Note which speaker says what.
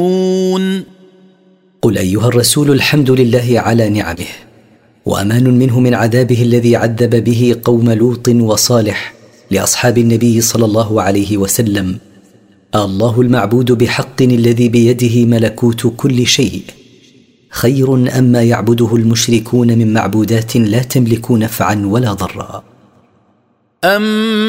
Speaker 1: قل أيها الرسول الحمد لله على نعمه، وأمان منه من عذابه الذي عذب به قوم لوط وصالح لأصحاب النبي صلى الله عليه وسلم. الله المعبود بحق الذي بيده ملكوت كل شيء خير أما يعبده المشركون من معبودات لا تملك نفعا ولا ضرا.